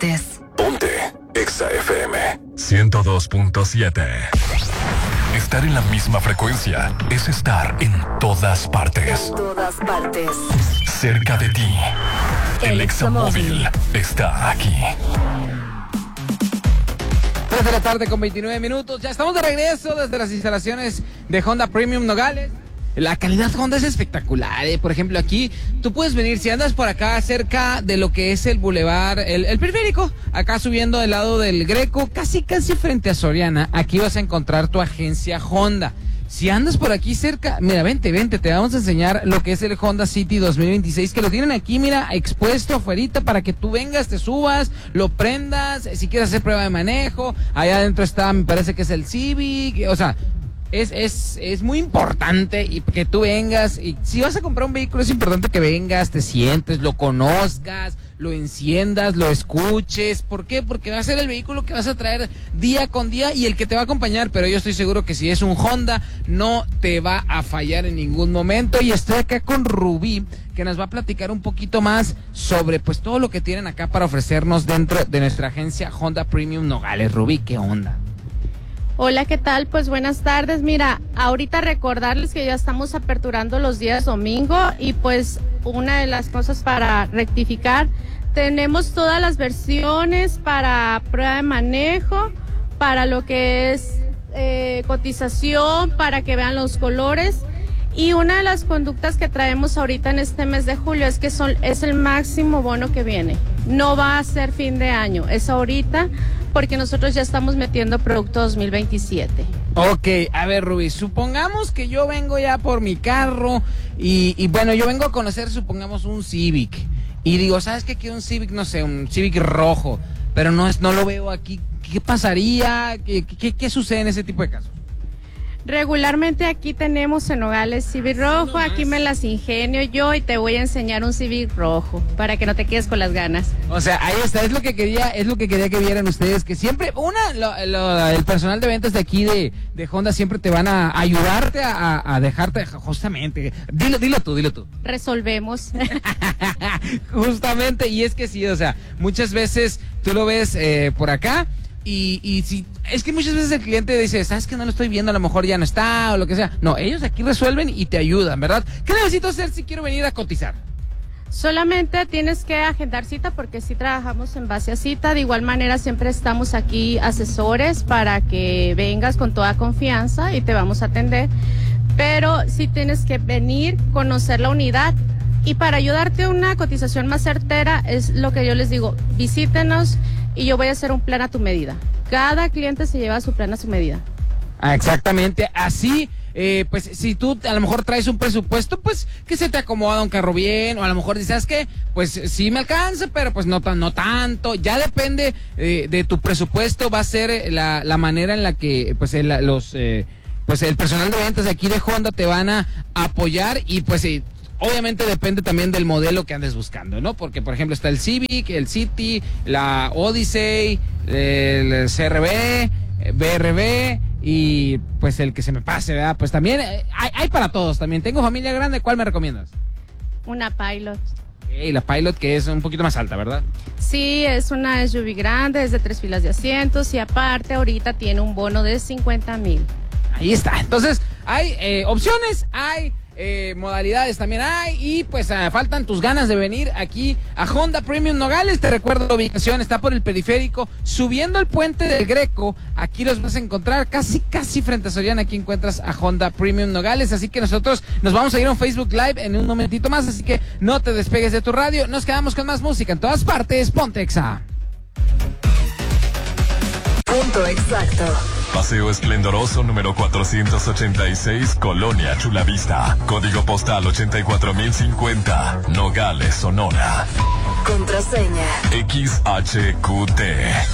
partes. Ponte Exa FM 102.7. Estar en la misma frecuencia es estar en todas partes. En todas partes. Cerca de ti. El Examóvil está aquí. 3 de la tarde con 29 minutos. Ya estamos de regreso desde las instalaciones de Honda Premium Nogales. La calidad Honda es espectacular, Por ejemplo, aquí tú puedes venir, si andas por acá cerca de lo que es el bulevar, el periférico, acá subiendo del lado del Greco, casi frente a Soriana, aquí vas a encontrar tu agencia Honda. Si andas por aquí cerca, mira, vente, te vamos a enseñar lo que es el Honda City 2026, que lo tienen aquí, mira, expuesto afuerita para que tú vengas, te subas, lo prendas, si quieres hacer prueba de manejo, allá adentro está, me parece que es el Civic, o sea, es muy importante y que tú vengas, y si vas a comprar un vehículo es importante que vengas, te sientes, lo conozcas, lo enciendas, lo escuches. ¿Por qué? Porque va a ser el vehículo que vas a traer día con día y el que te va a acompañar, pero yo estoy seguro que si es un Honda no te va a fallar en ningún momento. Y estoy acá con Rubí, que nos va a platicar un poquito más sobre pues todo lo que tienen acá para ofrecernos dentro de nuestra agencia Honda Premium Nogales. Rubí, ¿qué onda? Hola, ¿qué tal? Pues buenas tardes. Mira, ahorita recordarles que ya estamos aperturando los días domingo y pues una de las cosas para rectificar, tenemos todas las versiones para prueba de manejo, para lo que es cotización, para que vean los colores. Y una de las conductas que traemos ahorita en este mes de julio es que es el máximo bono que viene. No va a ser fin de año, es ahorita porque nosotros ya estamos metiendo producto 2027. Ok, a ver, Rubí, supongamos que yo vengo ya por mi carro y bueno, yo vengo a conocer, supongamos, un Civic. Y digo, ¿sabes qué? Quiero un Civic, no sé, un Civic rojo, pero no lo veo aquí. ¿Qué pasaría? ¿Qué sucede en ese tipo de casos? Regularmente aquí tenemos en Nogales Civic rojo, aquí me las ingenio yo y te voy a enseñar un Civic rojo para que no te quedes con las ganas. O sea, ahí está, es lo que quería que vieran ustedes, que siempre, el personal de ventas de aquí de Honda siempre te van a ayudarte a dejarte, justamente, dilo tú. Resolvemos. Justamente, y es que sí, o sea, muchas veces tú lo ves por acá. Y si es que muchas veces el cliente dice, ¿sabes que no lo estoy viendo? A lo mejor ya no está o lo que sea. No, ellos aquí resuelven y te ayudan, ¿verdad? ¿Qué necesito hacer si quiero venir a cotizar? Solamente tienes que agendar cita porque sí trabajamos en base a cita. De igual manera siempre estamos aquí asesores para que vengas con toda confianza y te vamos a atender. Pero sí tienes que venir, conocer la unidad. Y para ayudarte a una cotización más certera es lo que yo les digo, visítenos y yo voy a hacer un plan a tu medida. Cada cliente se lleva su plan a su medida. Exactamente, así, pues si tú a lo mejor traes un presupuesto, pues que se te acomoda un carro bien, o a lo mejor dices, ¿sabes qué? Pues sí me alcanza, pero pues no tanto, ya depende de tu presupuesto, va a ser la manera en la que pues el personal de ventas de aquí de Honda te van a apoyar y pues obviamente depende también del modelo que andes buscando, ¿no? Porque, por ejemplo, está el Civic, el City, la Odyssey, el CRV, BRV y, pues, el que se me pase, ¿verdad? Pues también hay para todos también. Tengo familia grande, ¿cuál me recomiendas? Una Pilot. Okay, la Pilot, que es un poquito más alta, ¿verdad? Sí, es una SUV grande, es de 3 filas de asientos y aparte ahorita tiene un bono de 50,000. Ahí está. Entonces, hay opciones, hay modalidades también hay y pues faltan tus ganas de venir aquí a Honda Premium Nogales. Te recuerdo la ubicación, está por el periférico, subiendo el puente del Greco. Aquí los vas a encontrar casi frente a Soriana. Aquí encuentras a Honda Premium Nogales, así que nosotros nos vamos a ir a un Facebook Live en un momentito más, así que no te despegues de tu radio. Nos quedamos con más música en todas partes. Ponte Exa. Punto exacto. Paseo Esplendoroso número 486, Colonia Chulavista. Código postal 84050, Nogales, Sonora. Contraseña XHQT.